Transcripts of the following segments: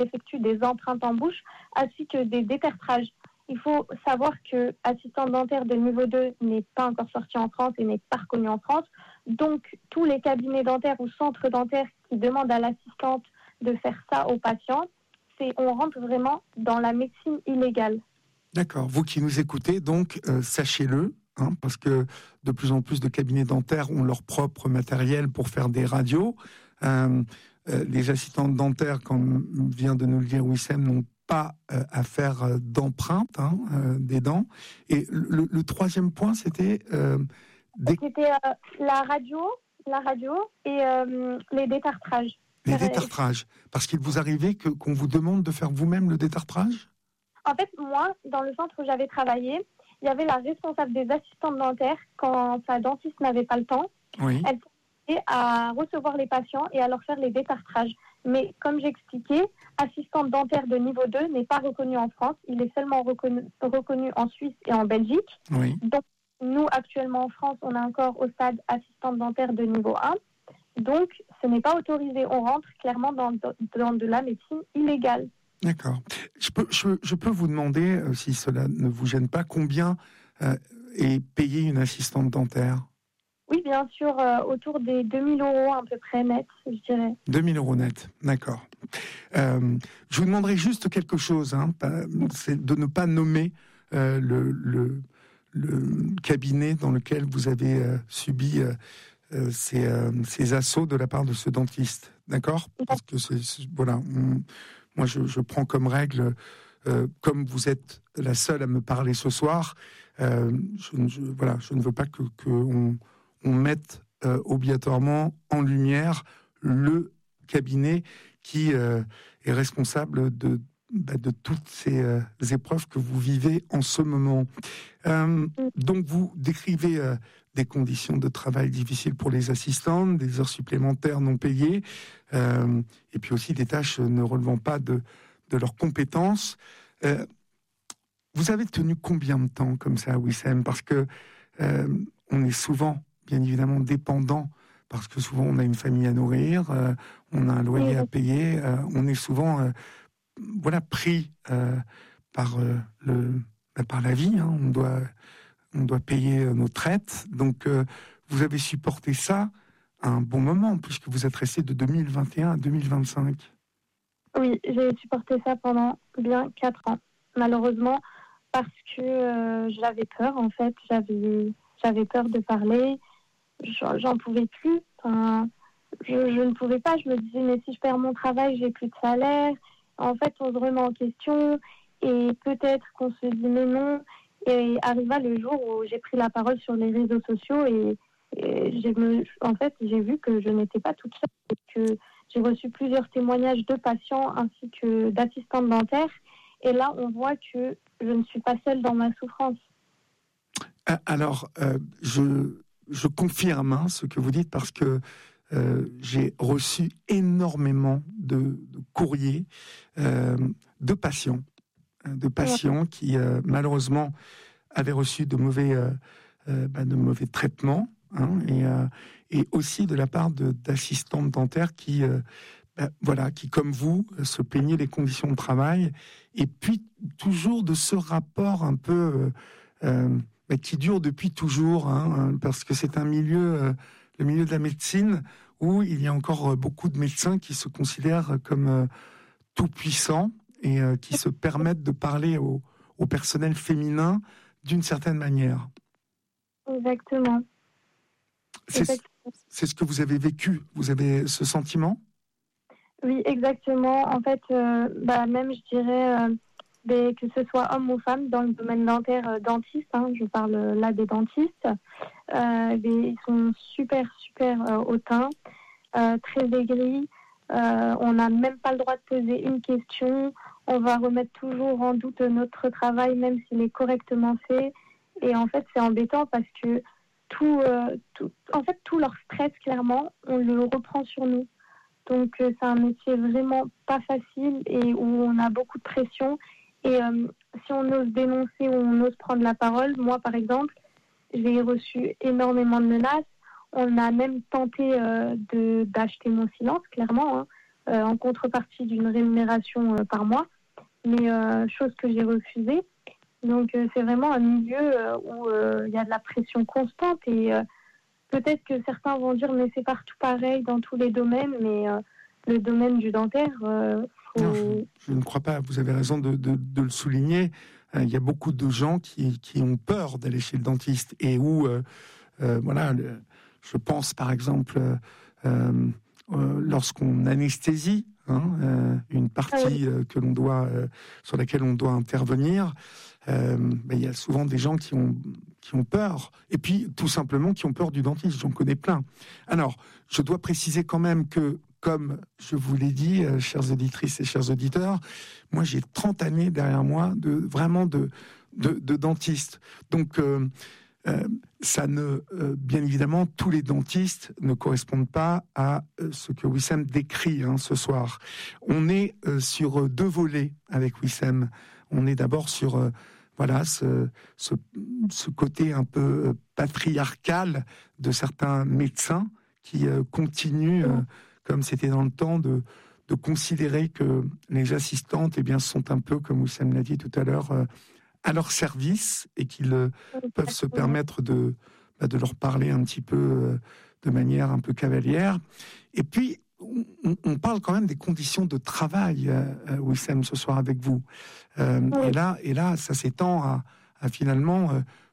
effectue des empreintes en bouche ainsi que des détartrages. Il faut savoir que assistante dentaire de niveau 2 n'est pas encore sortie en France et n'est pas reconnue en France. Donc, tous les cabinets dentaires ou centres dentaires qui demandent à l'assistante de faire ça aux patients, on rentre vraiment dans la médecine illégale. D'accord. Vous qui nous écoutez, donc, sachez-le, parce que de plus en plus de cabinets dentaires ont leur propre matériel pour faire des radios. Les assistantes dentaires, comme vient de nous le dire Wissem, n'ont pas à faire d'empreintes des dents. Et le troisième point, c'était... C'était la radio et les détartrages. Les détartrages. Parce qu'il vous arrivait qu'on vous demande de faire vous-même le détartrage ? En fait, moi, dans le centre où j'avais travaillé, il y avait la responsable des assistantes dentaires quand sa dentiste n'avait pas le temps. Oui. Elle s'aidait à recevoir les patients et à leur faire les détartrages. Mais comme j'expliquais, assistante dentaire de niveau 2 n'est pas reconnue en France. Il est seulement reconnu en Suisse et en Belgique. Oui. Donc, nous, actuellement en France, on est encore au stade assistante dentaire de niveau 1. Donc, ce n'est pas autorisé. On rentre clairement dans de la médecine illégale. D'accord. Je peux vous demander, si cela ne vous gêne pas, combien est payée une assistante dentaire ? Oui, bien sûr, autour des 2 000 € à peu près net, je dirais. 2 000 € net, d'accord. Je vous demanderai juste quelque chose, c'est de ne pas nommer le cabinet dans lequel vous avez subi ces assauts de la part de ce dentiste, d'accord ? Parce que voilà, moi je prends comme règle, comme vous êtes la seule à me parler ce soir, je ne veux pas qu'on mette obligatoirement en lumière le cabinet qui est responsable de toutes ces épreuves que vous vivez en ce moment. Donc vous décrivez des conditions de travail difficiles pour les assistantes, des heures supplémentaires non payées, et puis aussi des tâches ne relevant pas de leurs compétences. Vous avez tenu combien de temps comme ça, Wissem ? Parce que on est souvent, bien évidemment, dépendant, parce que souvent on a une famille à nourrir, on a un loyer à payer, on est souvent pris par la vie, on doit payer nos traites. Donc vous avez supporté ça à un bon moment, puisque vous êtes resté de 2021 à 2025. Oui, j'ai supporté ça pendant bien 4 ans, malheureusement, parce que j'avais peur, en fait. J'avais peur de parler, j'en pouvais plus. Enfin, je ne pouvais pas, je me disais, mais si je perds mon travail, j'ai plus de salaire. En fait, on se remet en question et peut-être qu'on se dit mais non. Et arriva le jour où j'ai pris la parole sur les réseaux sociaux et j'ai vu que je n'étais pas toute seule, que j'ai reçu plusieurs témoignages de patients ainsi que d'assistantes dentaires. Et là, on voit que je ne suis pas seule dans ma souffrance. Alors, je confirme ce que vous dites parce que j'ai reçu énormément de courriers de patients qui malheureusement avaient reçu de mauvais traitements, et aussi de la part d'assistantes dentaires qui comme vous se plaignaient des conditions de travail, et puis toujours de ce rapport un peu qui dure depuis toujours, parce que c'est un milieu, le milieu de la médecine, où il y a encore beaucoup de médecins qui se considèrent comme tout puissants et qui se permettent de parler au personnel féminin d'une certaine manière. Exactement. C'est ce que vous avez vécu. Vous avez ce sentiment ? Oui, exactement. En fait, même je dirais que ce soit hommes ou femmes dans le domaine dentaire, dentiste, je parle là des dentistes, ils sont super hautains, très aigris. On n'a même pas le droit de poser une question. On va remettre toujours en doute notre travail, même s'il est correctement fait. Et en fait, c'est embêtant parce que tout leur stress, clairement, on le reprend sur nous. Donc, c'est un métier vraiment pas facile et où on a beaucoup de pression. Et si on ose dénoncer ou on ose prendre la parole, moi, par exemple, j'ai reçu énormément de menaces. On a même tenté d'acheter mon silence, clairement. en contrepartie d'une rémunération par mois, mais chose que j'ai refusée. Donc c'est vraiment un milieu où il y a de la pression constante et peut-être que certains vont dire mais c'est partout pareil dans tous les domaines, mais le domaine du dentaire, Non, je ne crois pas. Vous avez raison de le souligner. Il y a beaucoup de gens qui ont peur d'aller chez le dentiste et où, voilà, je pense par exemple lorsqu'on anesthésie une partie que l'on doit, sur laquelle on doit intervenir, il y a souvent des gens qui ont peur, et puis tout simplement qui ont peur du dentiste. J'en connais plein. Alors, je dois préciser quand même que, comme je vous l'ai dit, chères auditrices et chers auditeurs, moi j'ai 30 années derrière moi de dentiste. Donc, ça ne, bien évidemment, tous les dentistes ne correspondent pas à ce que Wissem décrit ce soir. On est sur deux volets avec Wissem. On est d'abord sur voilà ce côté un peu patriarcal de certains médecins qui continuent, comme c'était dans le temps, de considérer que les assistantes, eh bien, sont un peu, comme Wissem l'a dit tout à l'heure, à leur service et qu'ils peuvent se permettre de leur parler un petit peu de manière un peu cavalière. Et puis, on parle quand même des conditions de travail, Wissem, ce soir avec vous. Et là, ça s'étend à finalement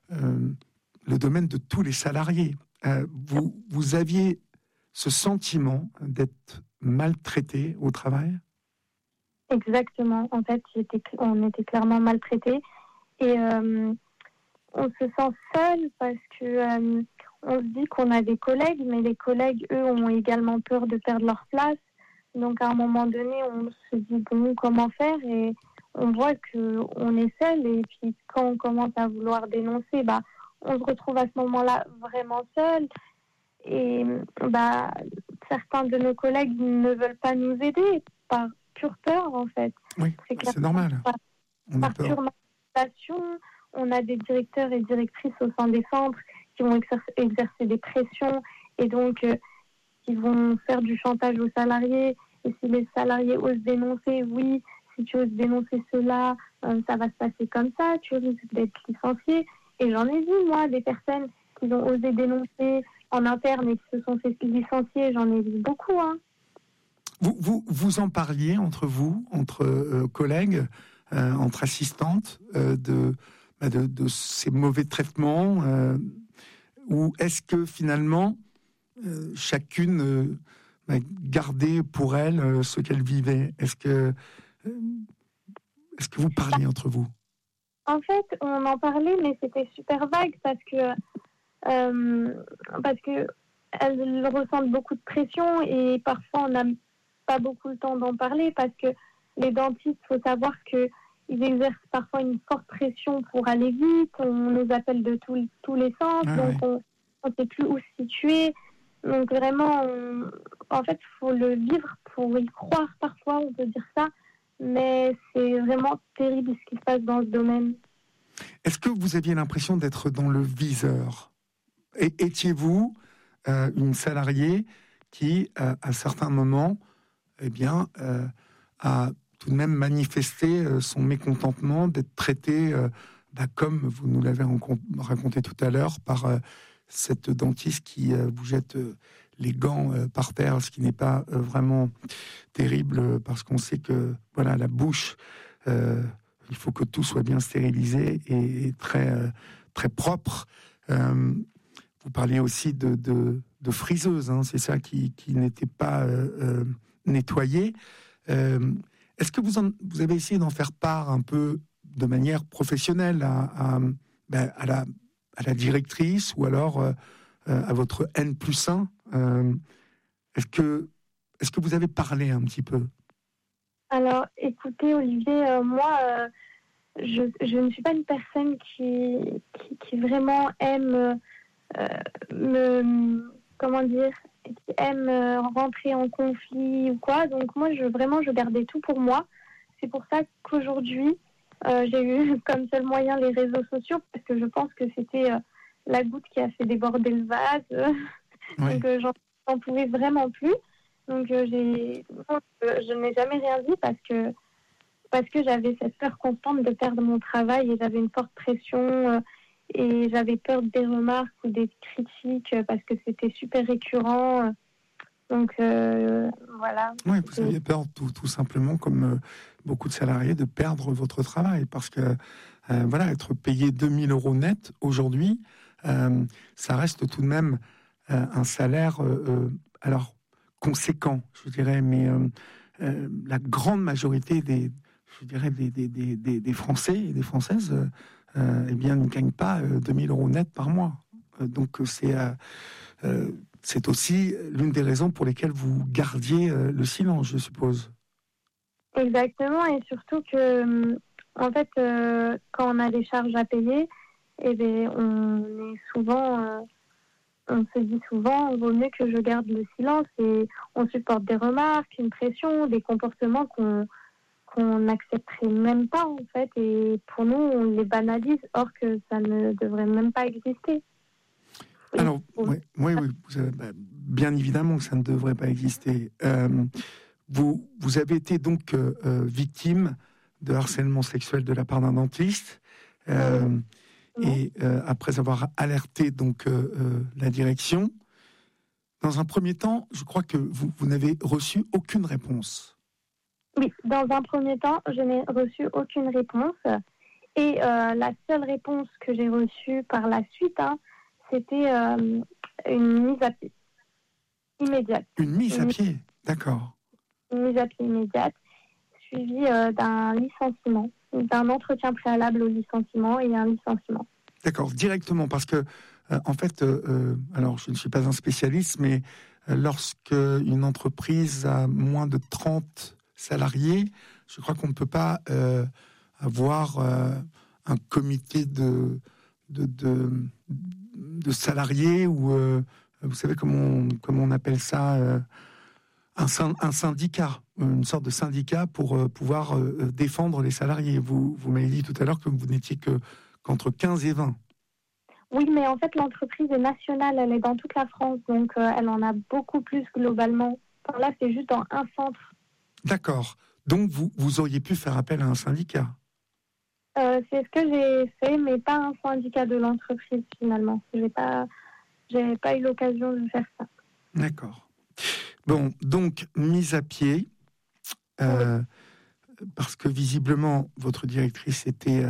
le domaine de tous les salariés. Vous aviez ce sentiment d'être maltraité au travail ? Exactement. En fait, on était clairement maltraités. Et on se sent seul parce que on se dit qu'on a des collègues, mais les collègues, eux, ont également peur de perdre leur place. Donc, à un moment donné, on se dit, bon, comment faire ? Et on voit qu'on est seul. Et puis, quand on commence à vouloir dénoncer, on se retrouve à ce moment-là vraiment seul. Et certains de nos collègues ne veulent pas nous aider par pure peur, en fait. Oui, c'est normal. Par pure manipulation. On a des directeurs et directrices au sein des centres qui vont exercer des pressions et donc qui vont faire du chantage aux salariés. Et si les salariés osent dénoncer, oui, si tu oses dénoncer cela, ça va se passer comme ça, tu risques d'être licencié. Et j'en ai vu, moi, des personnes qui ont osé dénoncer en interne et qui se sont fait licencier, j'en ai vu beaucoup. Vous en parliez entre vous, entre collègues, entre assistantes, de ces mauvais traitements, ou est-ce que finalement chacune gardait pour elle ce qu'elle vivait ? Est-ce que vous parliez entre vous ? En fait, on en parlait, mais c'était super vague parce que elles ressentent beaucoup de pression et parfois on n'a pas beaucoup le temps d'en parler parce que les dentistes, il faut savoir qu'ils exercent parfois une forte pression pour aller vite. On nous appelle de tous les sens, on ne sait plus où se situer. Donc vraiment, en fait, il faut le vivre pour y croire parfois, on peut dire ça. Mais c'est vraiment terrible ce qui se passe dans ce domaine. Est-ce que vous aviez l'impression d'être dans le viseur ? Étiez-vous une salariée qui, à certains moments, a tout de même manifesté son mécontentement d'être traitée, comme vous nous l'avez raconté tout à l'heure, par cette dentiste qui vous jette les gants par terre, ce qui n'est pas vraiment terrible, parce qu'on sait que la bouche, il faut que tout soit bien stérilisé et très, très propre. Vous parliez aussi de friseuses, c'est ça, qui n'était pas nettoyée. Est-ce que vous avez essayé d'en faire part un peu de manière professionnelle à la directrice ou alors à votre N+1 ? Est-ce que vous avez parlé un petit peu ? Alors, écoutez, Olivier, moi, je ne suis pas une personne qui vraiment aime qui aime rentrer en conflit ou quoi. Donc moi, je gardais tout pour moi. C'est pour ça qu'aujourd'hui, j'ai eu comme seul moyen les réseaux sociaux parce que je pense que c'était la goutte qui a fait déborder le vase. Donc j'en pouvais vraiment plus. Donc je n'ai jamais rien dit parce que j'avais cette peur constante de perdre mon travail et j'avais une forte pression et j'avais peur des remarques ou des critiques parce que c'était super récurrent. Donc voilà. Oui, vous aviez peur tout simplement, comme beaucoup de salariés, de perdre votre travail parce que voilà, être payé 2000 euros net aujourd'hui, ça reste tout de même un salaire alors conséquent, je dirais, mais la grande majorité je dirais des Français et des Françaises eh bien, ne gagnent pas 2000 euros net par mois. Donc c'est aussi l'une des raisons pour lesquelles vous gardiez le silence, je suppose. Exactement, et surtout que, en fait, quand on a des charges à payer, eh bien, on se dit souvent, il vaut mieux que je garde le silence, et on supporte des remarques, une pression, des comportements qu'on n'accepterait même pas, en fait, et pour nous, on les banalise, or que ça ne devrait même pas exister. Alors, oui, bien évidemment que ça ne devrait pas exister. Vous avez été donc victime de harcèlement sexuel de la part d'un dentiste, et après avoir alerté donc la direction, dans un premier temps, je crois que vous n'avez reçu aucune réponse. Oui, dans un premier temps, je n'ai reçu aucune réponse, et la seule réponse que j'ai reçue par la suite, c'était une mise à pied immédiate. Une mise à pied, d'accord. Une mise à pied immédiate, suivie d'un licenciement, d'un entretien préalable au licenciement et un licenciement. D'accord, directement, parce que, en fait, alors je ne suis pas un spécialiste, mais lorsque une entreprise a moins de 30 salariés, je crois qu'on ne peut pas avoir un comité de salariés ou, vous savez comment on appelle ça, un syndicat, une sorte de syndicat pour pouvoir défendre les salariés. Vous m'avez dit tout à l'heure que vous n'étiez qu'entre 15 et 20. Oui, mais en fait, l'entreprise est nationale, elle est dans toute la France, donc elle en a beaucoup plus globalement. Enfin, là, c'est juste dans un centre. D'accord. Donc, vous auriez pu faire appel à un syndicat. C'est ce que j'ai fait, mais pas un syndicat de l'entreprise, finalement. J'ai pas eu l'occasion de faire ça. D'accord. Bon, donc, mise à pied, parce que visiblement, votre directrice était,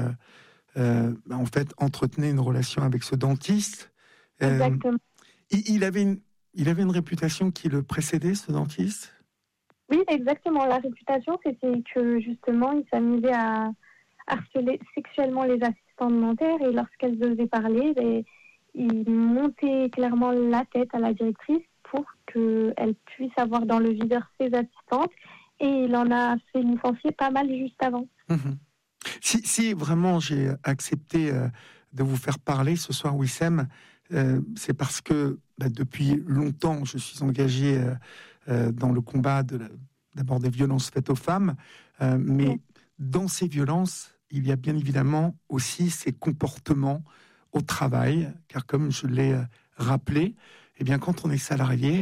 en fait, entretenait une relation avec ce dentiste. Exactement. Il avait une réputation qui le précédait, ce dentiste ? Oui, exactement. La réputation, c'était que, justement, il s'amusait à harceler sexuellement les assistantes dentaires, et lorsqu'elles osaient parler, il montait clairement la tête à la directrice pour qu'elle puisse avoir dans le viseur ses assistantes, et il en a fait licencier pas mal juste avant. Si vraiment j'ai accepté de vous faire parler ce soir, Wissem, c'est parce que depuis longtemps, je suis engagé dans le combat d'abord des violences faites aux femmes, mais dans ces violences, il y a bien évidemment aussi ces comportements au travail, car comme je l'ai rappelé, eh bien, quand on est salarié,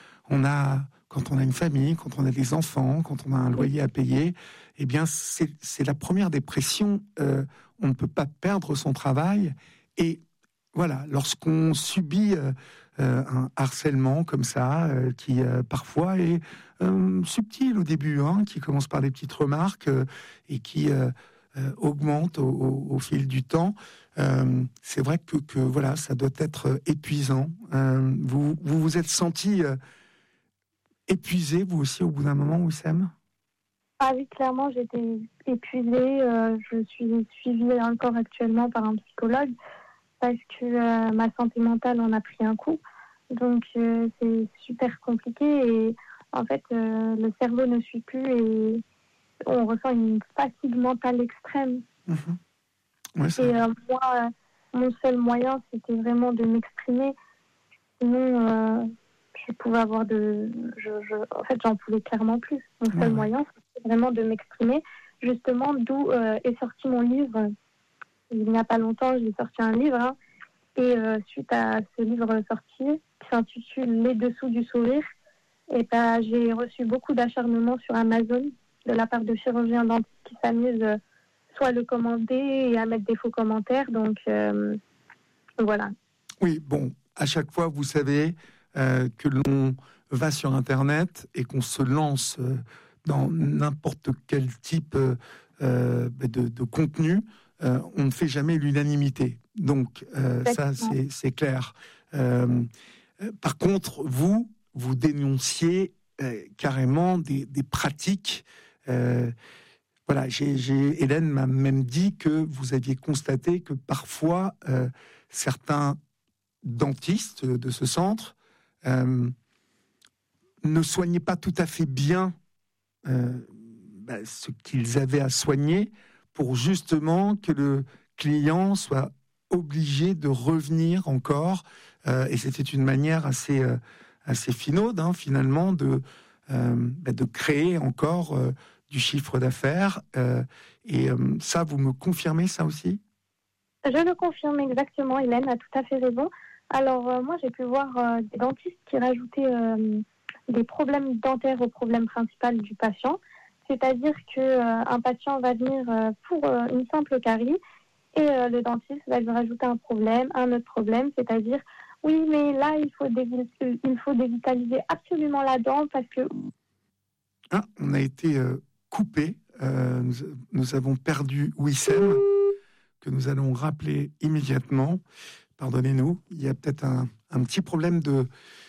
quand on a une famille, quand on a des enfants, quand on a un loyer à payer, eh bien, c'est la première des pressions. On ne peut pas perdre son travail. Et voilà, lorsqu'on subit un harcèlement comme ça, qui parfois est subtil au début, qui commence par des petites remarques et qui augmente au fil du temps, c'est vrai que voilà, ça doit être épuisant. Vous êtes senti épuisé, vous aussi, au bout d'un moment, Wissem ? Ah oui, clairement, j'étais épuisée. Je suis suivie encore actuellement par un psychologue parce que ma santé mentale en a pris un coup. Donc, c'est super compliqué et en fait, le cerveau ne suit plus et on ressent une fatigue mentale extrême. Ouais, et moi, mon seul moyen, c'était vraiment de m'exprimer. Sinon, je pouvais avoir en fait, j'en pouvais clairement plus. Mon seul moyen, c'était vraiment de m'exprimer. Justement, d'où est sorti mon livre. Il n'y a pas longtemps, j'ai sorti un livre. Et suite à ce livre sorti, qui s'intitule Les Dessous du sourire, Et j'ai reçu beaucoup d'acharnement sur Amazon de la part de chirurgiens dentistes qui s'amusent soit à le commander et à mettre des faux commentaires. Donc, voilà. Oui, bon, à chaque fois, vous savez que l'on va sur Internet et qu'on se lance dans n'importe quel type de contenu, on ne fait jamais l'unanimité. Donc, ça, c'est clair. Par contre, vous dénonciez carrément des pratiques. Voilà, Hélène m'a même dit que vous aviez constaté que parfois certains dentistes de ce centre ne soignaient pas tout à fait bien ce qu'ils avaient à soigner pour justement que le client soit obligé de revenir encore. Et c'était une manière assez finaude, finalement, de créer encore du chiffre d'affaires. Et ça, vous me confirmez ça aussi ? Je le confirme exactement, Hélène a tout à fait raison. Alors, moi, j'ai pu voir des dentistes qui rajoutaient des problèmes dentaires au problème principal du patient. C'est-à-dire qu'un patient va venir pour une simple carie et le dentiste va lui rajouter un autre problème, c'est-à-dire oui, mais là, il faut dévitaliser absolument la dent parce que... Ah, on a été coupé. Nous avons perdu Wissem, que nous allons rappeler immédiatement. Pardonnez-nous, il y a peut-être un petit problème de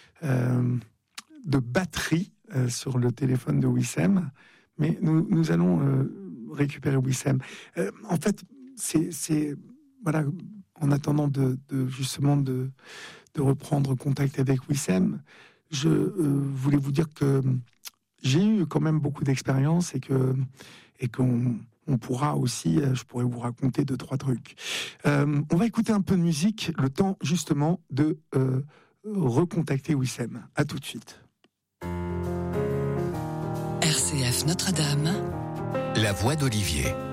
batterie sur le téléphone de Wissem, mais nous allons récupérer Wissem. En fait, c'est voilà, en attendant justement de reprendre contact avec Wissem, je voulais vous dire que j'ai eu quand même beaucoup d'expérience et qu'on pourra aussi, je pourrais vous raconter 2-3 trucs. On va écouter un peu de musique, le temps justement de recontacter Wissem. À tout de suite. RCF Notre-Dame. La voix d'Olivier.